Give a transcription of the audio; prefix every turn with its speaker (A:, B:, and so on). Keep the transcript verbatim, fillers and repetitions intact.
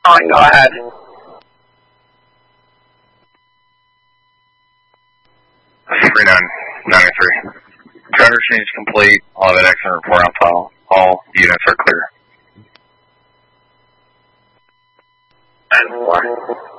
A: Fine, go ahead.
B: three nine ninety-three. Tracker change complete. I'll have an accident report on file. All units are clear.
A: And four.